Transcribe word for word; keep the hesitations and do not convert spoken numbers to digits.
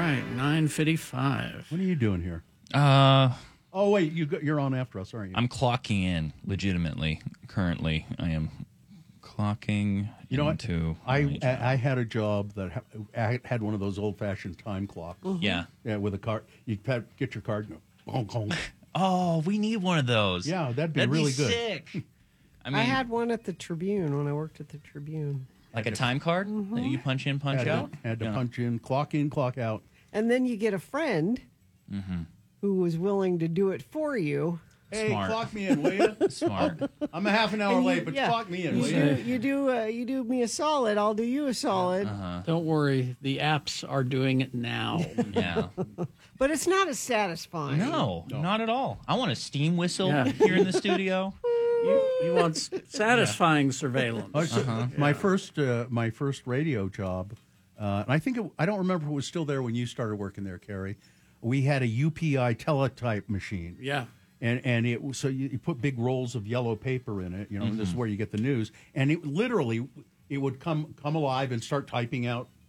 right, nine fifty-five. What are you doing here? Uh, Oh, wait, you go, you're on after us, aren't you? I'm clocking in legitimately. Currently, I am clocking You know what? into. I, my job. I I had a job that ha- I had one of those old-fashioned time clocks. Yeah. Yeah, with a card. You would get your card and go, bonk, bonk. Oh, we need one of those. Yeah, that'd be That'd really be good. Sick. I mean, I had one at the Tribune when I worked at the Tribune. like a time card that you punch in, punch Had out. to, had to Yeah. punch in, clock in, clock out. And then you get a friend Mm-hmm. who was willing to do it for you. Hey, Smart. clock me in, will you? Smart. I'm a half an hour And you- late, but yeah. clock me in, You will do, you? you do, uh, you do me a solid. I'll do you a solid. Uh-huh. Don't worry, the apps are doing it now. Yeah. But it's not as satisfying. No, No. not at all. I want a steam whistle Yeah. here in the studio. you, you want s- satisfying surveillance. Oh, so Uh-huh. My first, uh, my first radio job, uh, and I think it, I don't remember if it was still there when you started working there, Carrie. We had a U P I teletype machine. Yeah. And and it was- so you, you put big rolls of yellow paper in it. You know, this is Mm-hmm. where you get the news. And it literally it would come come alive and start typing out